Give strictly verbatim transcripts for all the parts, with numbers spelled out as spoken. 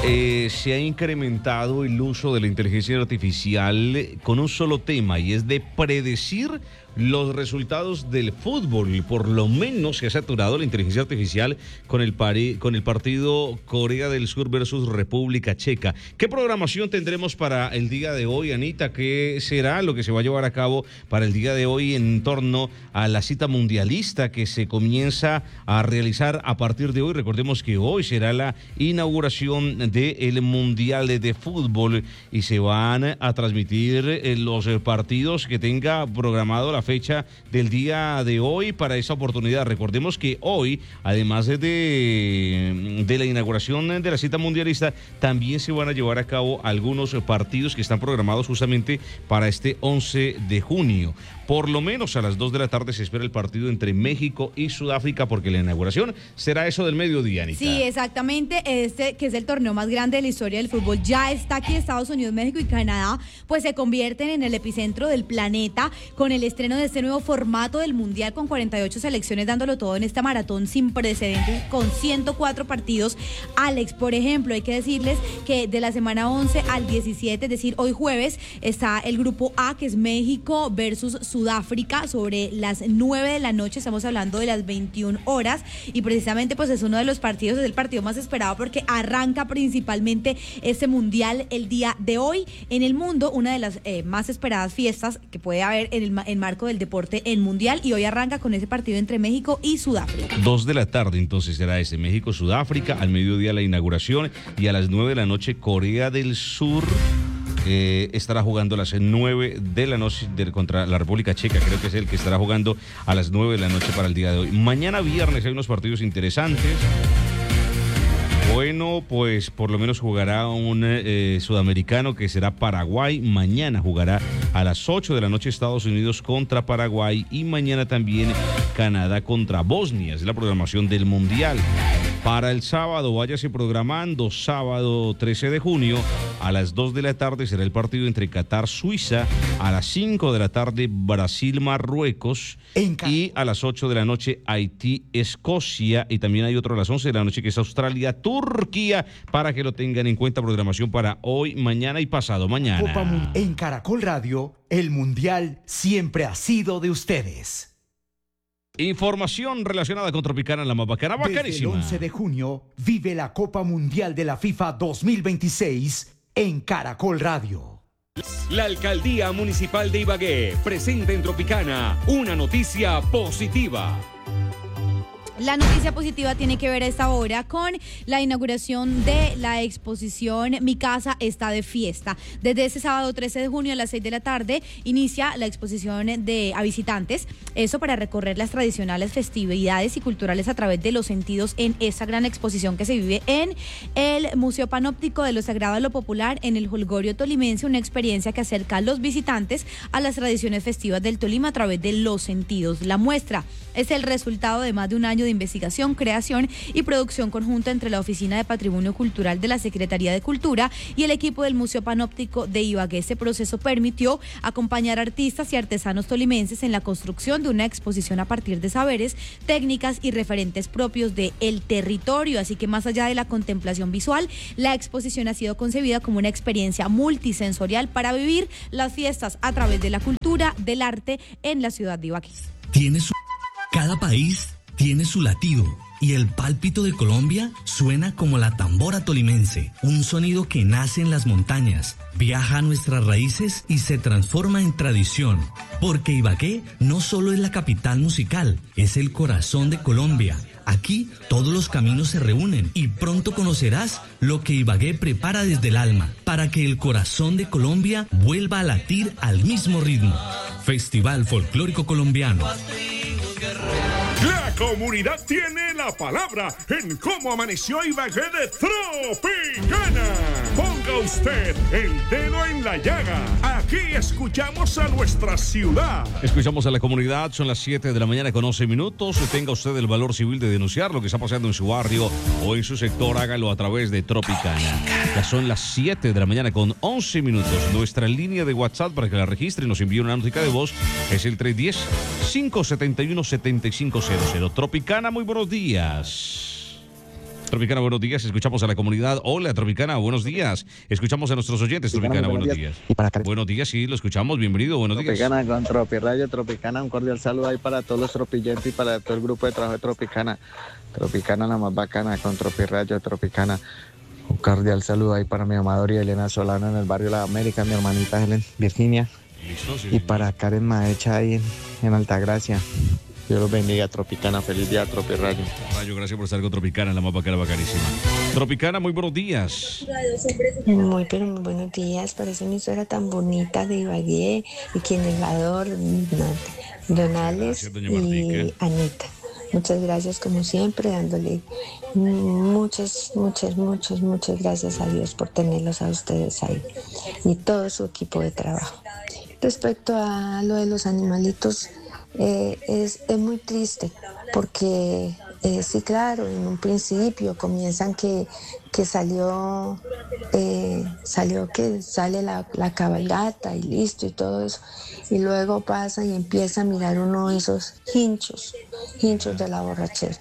Eh, se ha incrementado el uso de la inteligencia artificial con un solo tema, y es de predecir los resultados del fútbol. Por lo menos se ha saturado la inteligencia artificial con el, pari, con el partido Corea del Sur versus República Checa. ¿Qué programación tendremos para el día de hoy, Anita? ¿Qué será lo que se va a llevar a cabo para el día de hoy en torno a la cita mundialista que se comienza a realizar a partir de hoy? Recordemos que hoy será la inauguración del Mundial de Fútbol y se van a transmitir los partidos que tenga programado la fecha del día de hoy para esa oportunidad. Recordemos que hoy, además de, de la inauguración de la cita mundialista, también se van a llevar a cabo algunos partidos que están programados justamente para este once de junio. Por lo menos a las dos de la tarde se espera el partido entre México y Sudáfrica, porque la inauguración será eso del mediodía, Anita. Sí, exactamente. Este, que es el torneo más grande de la historia del fútbol, ya está aquí. Estados Unidos, México y Canadá pues se convierten en el epicentro del planeta con el estreno de este nuevo formato del Mundial, con cuarenta y ocho selecciones dándolo todo en esta maratón sin precedentes, con ciento cuatro partidos. Alex, por ejemplo, hay que decirles que de la semana once al diecisiete, es decir, hoy jueves, está el grupo A, que es México versus Sudáfrica. Sudáfrica sobre las nueve de la noche, estamos hablando de las veintiuna horas, y precisamente pues es uno de los partidos, es el partido más esperado porque arranca principalmente este mundial el día de hoy en el mundo, una de las eh, más esperadas fiestas que puede haber en el en marco del deporte en mundial, y hoy arranca con ese partido entre México y Sudáfrica. Dos de la tarde entonces será ese, México-Sudáfrica, al mediodía la inauguración, y a las nueve de la noche Corea del Sur Eh, estará jugando a las nueve de la noche de, contra la República Checa. Creo que es el que estará jugando a las nueve de la noche para el día de hoy. Mañana viernes hay unos partidos interesantes. Bueno, pues por lo menos jugará un eh, sudamericano que será Paraguay. Mañana jugará a las ocho de la noche Estados Unidos contra Paraguay, y mañana también Canadá contra Bosnia. Es la programación del Mundial. Para el sábado, váyase programando, sábado trece de junio, a las dos de la tarde será el partido entre Qatar-Suiza, a las cinco de la tarde Brasil-Marruecos, y a las ocho de la noche Haití-Escocia, y también hay otro a las once de la noche que es Australia-Turquía, para que lo tengan en cuenta, programación para hoy, mañana y pasado mañana. En Caracol Radio, el Mundial siempre ha sido de ustedes. Información relacionada con Tropicana, la más bacana, bacanísima. Desde el once de junio, vive la Copa Mundial de la FIFA dos mil veintiséis en Caracol Radio. La Alcaldía Municipal de Ibagué presenta en Tropicana una noticia positiva. La noticia positiva tiene que ver a esta hora con la inauguración de la exposición Mi Casa Está de Fiesta. Desde este sábado trece de junio a las seis de la tarde inicia la exposición de a visitantes, eso para recorrer las tradicionales festividades y culturales a través de los sentidos en esta gran exposición que se vive en el Museo Panóptico de lo Sagrado a lo Popular en el Holgorio Tolimense, una experiencia que acerca a los visitantes a las tradiciones festivas del Tolima a través de los sentidos. La muestra es el resultado de más de un año de investigación, creación y producción conjunta entre la Oficina de Patrimonio Cultural de la Secretaría de Cultura y el equipo del Museo Panóptico de Ibagué. Este proceso permitió acompañar a artistas y artesanos tolimenses en la construcción de una exposición a partir de saberes, técnicas y referentes propios del territorio. Así que más allá de la contemplación visual, la exposición ha sido concebida como una experiencia multisensorial para vivir las fiestas a través de la cultura, del arte en la ciudad de Ibagué. Tiene su... Cada país tiene su latido, y el pálpito de Colombia suena como la tambora tolimense, un sonido que nace en las montañas, viaja a nuestras raíces y se transforma en tradición, porque Ibagué no solo es la capital musical, es el corazón de Colombia. Aquí todos los caminos se reúnen y pronto conocerás lo que Ibagué prepara desde el alma para que el corazón de Colombia vuelva a latir al mismo ritmo. Festival Folclórico Colombiano. La comunidad tiene la palabra en cómo amaneció Ibagué de Tropicana. Ponga usted el dedo en la llaga. Aquí escuchamos a nuestra ciudad. Escuchamos a la comunidad, son las siete de la mañana con once minutos. Tenga usted el valor civil de denunciar lo que está pasando en su barrio o en su sector, hágalo a través de Tropicana. Ya son las siete de la mañana con once minutos. Nuestra línea de WhatsApp para que la registre y nos envíe una nota de voz es el tres uno cero, cinco siete uno, siete cinco cero cero. Tropicana, muy buenos días. Tropicana, buenos días. Escuchamos a la comunidad. Hola, Tropicana, buenos días. Escuchamos a nuestros oyentes. Tropicana, buenos días. Y para Karen. Buenos días, sí, lo escuchamos. Bienvenido, buenos días. Tropicana con Tropiradio, Tropicana, un cordial saludo ahí para todos los tropillantes y para todo el grupo de trabajo de Tropicana. Tropicana, la más bacana, con Tropiradio, Tropicana. Un cordial saludo ahí para mi amadora Elena Solano en el barrio La América, mi hermanita Helen Virginia. Listo, sí, y para Karen Maecha ahí en, en Altagracia. Dios los bendiga, Tropicana. Feliz día, Tropiradio. Rayo, gracias por estar con Tropicana, la más bacana, bacanísima. Tropicana, muy buenos días. Muy, pero muy buenos días. Por esa emisora tan bonita de Ibagué y quien es la Donales y Anita. Muchas gracias, como siempre, dándole muchas, muchas, muchas, muchas gracias a Dios por tenerlos a ustedes ahí y todo su equipo de trabajo. Respecto a lo de los animalitos, eh, es, es muy triste porque eh, sí, claro, en un principio comienzan que, que salió, eh, salió que sale la, la cabalgata y listo y todo eso. Y luego pasa y empieza a mirar uno esos hinchos, hinchos de la borrachera.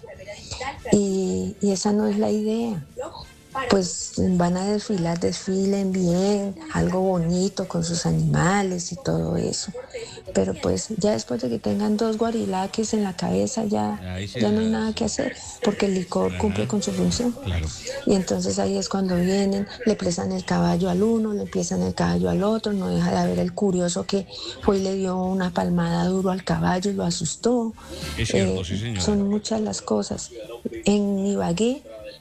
Y, y esa no es la idea. Pues van a desfilar, desfilen bien, algo bonito con sus animales y todo eso. Pero pues ya después de que tengan dos guarilaques en la cabeza ya, ya no hay nada que hacer, porque el licor cumple con su función. Claro. Y entonces ahí es cuando vienen, le prestan el caballo al uno, le empiezan el caballo al otro, no deja de haber el curioso que fue y le dio una palmada duro al caballo y lo asustó. Es cierto, eh, sí, señor. Son muchas las cosas. En Ibagué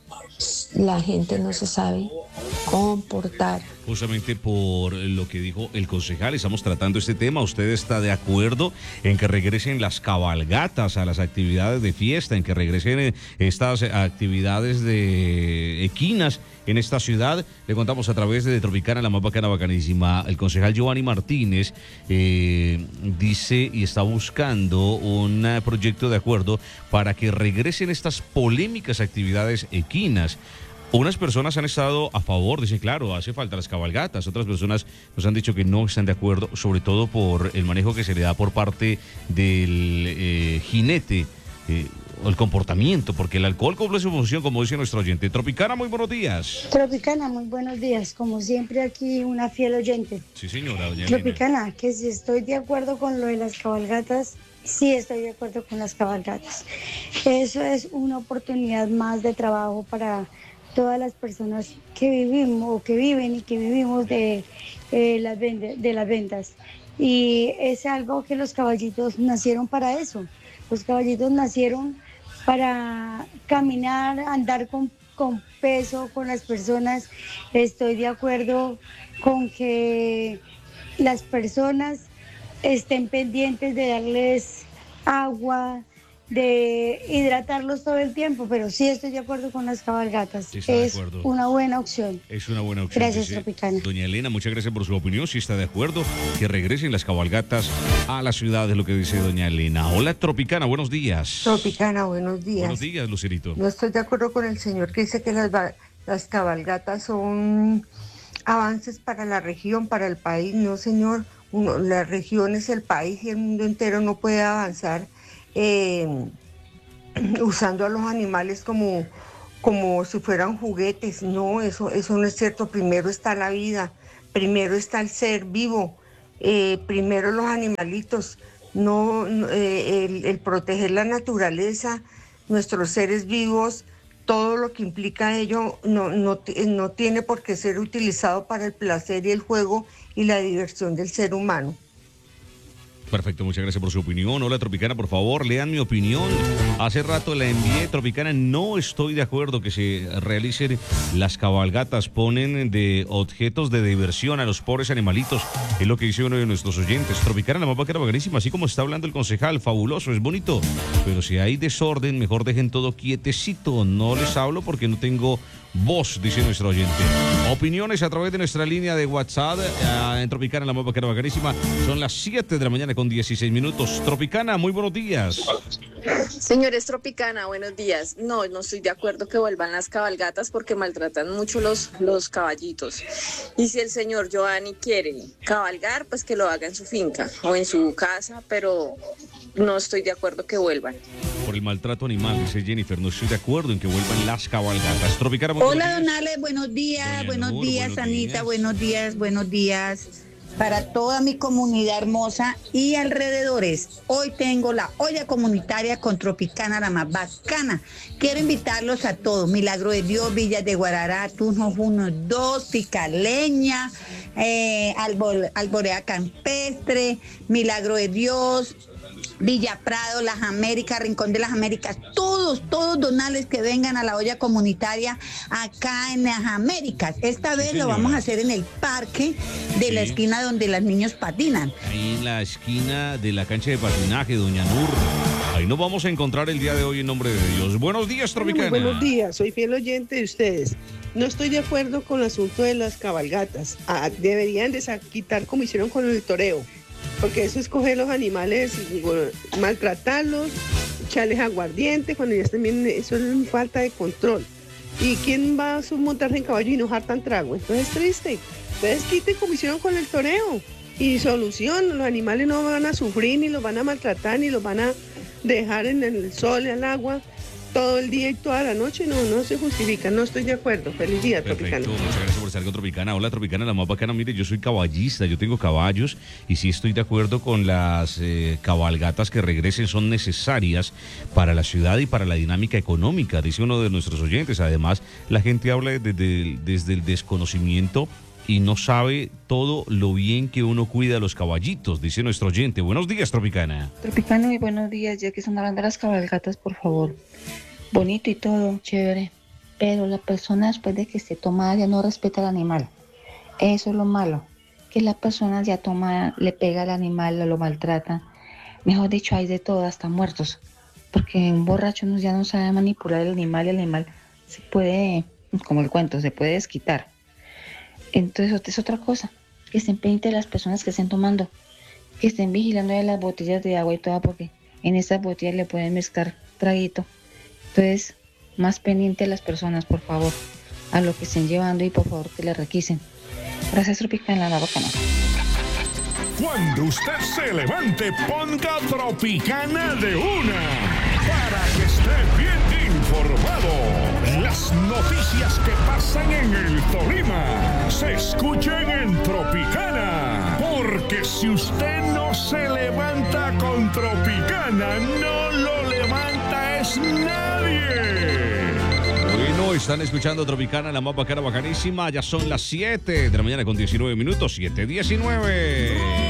la gente no se sabe comportar. Justamente por lo que dijo el concejal, estamos tratando este tema. ¿Usted está de acuerdo en que regresen las cabalgatas a las actividades de fiesta, en que regresen estas actividades de equinas en esta ciudad? Le contamos a través de Tropicana, la más bacana, bacanísima. El concejal Giovanni Martínez eh, dice y está buscando un proyecto de acuerdo para que regresen estas polémicas actividades equinas. Unas personas han estado a favor, dicen, claro, hace falta las cabalgatas. Otras personas nos han dicho que no están de acuerdo, sobre todo por el manejo que se le da por parte del eh, jinete, eh, o el comportamiento, porque el alcohol cumple su función, como dice nuestro oyente. Tropicana, muy buenos días. Tropicana, muy buenos días. Como siempre aquí una fiel oyente. Sí, señora, doña Tropicana, Elena. que si estoy de acuerdo con lo de las cabalgatas, sí estoy de acuerdo con las cabalgatas. Eso es una oportunidad más de trabajo para todas las personas que vivimos o que viven y que vivimos de, eh, las, vende, de las ventas. Y es algo que los caballitos nacieron para eso. Los caballitos nacieron para caminar, andar con, con peso con las personas. Estoy de acuerdo con que las personas estén pendientes de darles agua, de hidratarlos todo el tiempo, pero sí estoy de acuerdo con las cabalgatas. Sí, es una buena opción. Es una buena opción. Gracias, dice Tropicana. Doña Elena, muchas gracias por su opinión. Si está de acuerdo, que regresen las cabalgatas a la ciudad, es lo que dice doña Elena. Hola, Tropicana, buenos días. Tropicana, buenos días. Buenos días, Lucerito. No estoy de acuerdo con el señor que dice que las, las cabalgatas son avances para la región, para el país. No, señor, Uno, la región es el país y el mundo entero no puede avanzar Eh, usando a los animales como, como si fueran juguetes. No, eso, eso no es cierto. Primero está la vida, primero está el ser vivo, eh, primero los animalitos, no, eh, el, el proteger la naturaleza, nuestros seres vivos, todo lo que implica ello no, no, no tiene por qué ser utilizado para el placer y el juego y la diversión del ser humano. Perfecto, muchas gracias por su opinión. Hola, Tropicana, por favor, lean mi opinión. Hace rato la envié, Tropicana, no estoy de acuerdo que se realicen las cabalgatas. Ponen de objetos de diversión a los pobres animalitos. Es lo que dice uno de nuestros oyentes. Tropicana, la más bacana, bacanísima, así como está hablando el concejal, fabuloso, es bonito. Pero si hay desorden, mejor dejen todo quietecito. No les hablo porque no tengo voz, dice nuestro oyente. Opiniones a través de nuestra línea de WhatsApp uh, en Tropicana, la más bacana, bacanísima. Son las siete de la mañana con dieciséis minutos. Tropicana, muy buenos días. Señores Tropicana, buenos días. No, no estoy de acuerdo que vuelvan las cabalgatas porque maltratan mucho los, los caballitos. Y si el señor Giovanni quiere cabalgar, pues que lo haga en su finca o en su casa, pero no estoy de acuerdo que vuelvan. Por el maltrato animal, dice Jennifer, no estoy de acuerdo en que vuelvan las cabalgatas. Tropicana, hola, don Ale, buenos días, buenos Nur, días, buenos Anita, días. buenos días, buenos días. Para toda mi comunidad hermosa y alrededores. Hoy tengo la olla comunitaria con Tropicana, la más bacana. Quiero invitarlos a todos. Milagro de Dios, Villas de Guarará, Tunjo uno dos, Picaleña, eh, Albor, Alborea Campestre, Milagro de Dios, Villa Prado, Las Américas, Rincón de las Américas, todos, todos donales que vengan a la olla comunitaria acá en Las Américas. Esta vez lo vamos a hacer en el parque de la Sí. esquina donde las niños patinan. Ahí en la esquina de la cancha de patinaje, doña Nur. Ahí nos vamos a encontrar el día de hoy en nombre de Dios. Buenos días, Tropicana. Muy buenos días, soy fiel oyente de ustedes. No estoy de acuerdo con el asunto de las cabalgatas. Ah, deberían de sa- quitar como hicieron con el toreo, porque eso es coger los animales, bueno, maltratarlos, echarles aguardiente, cuando ya estén bien, eso es falta de control. ¿Y quién va a montarse en caballo y no hartan trago? Entonces es triste. Entonces quiten como hicieron con el toreo y solución, los animales no van a sufrir, ni los van a maltratar, ni los van a dejar en el sol, en el agua, todo el día y toda la noche. No, no se justifica, no estoy de acuerdo. Feliz día, Perfecto, Tropicana. muchas gracias por estar con Tropicana. Hola, Tropicana, la más bacana. Mire, yo soy caballista, yo tengo caballos y sí estoy de acuerdo con las eh, cabalgatas que regresen, son necesarias para la ciudad y para la dinámica económica, dice uno de nuestros oyentes. Además, la gente habla desde, desde el desconocimiento y no sabe todo lo bien que uno cuida a los caballitos, dice nuestro oyente. Buenos días, Tropicana. Tropicano, muy buenos días, ya que están hablando de las cabalgatas, por favor. Bonito y todo, chévere, pero la persona después de que esté tomada ya no respeta al animal. Eso es lo malo, que la persona ya toma, le pega al animal, lo, lo maltrata. Mejor dicho, hay de todo, hasta muertos, porque un borracho no, ya no sabe manipular el animal y el animal se puede, como el cuento, se puede desquitar. Entonces, es otra cosa, que estén pendientes de las personas que estén tomando, que estén vigilando de las botellas de agua y todo, porque en estas botellas le pueden mezclar traguito. Entonces, más pendiente a las personas, por favor, a lo que estén llevando y por favor que le requisen. Gracias, Tropicana, la bacana. Cuando usted se levante, ponga Tropicana de una para que esté bien informado. Las noticias que pasan en el Tolima se escuchen en Tropicana, porque si usted no se levanta con Tropicana, no lo levanta es nadie. Bueno, están escuchando Tropicana, la más bacana, bacanísima. Ya son las siete de la mañana con diecinueve minutos, siete diecinueve.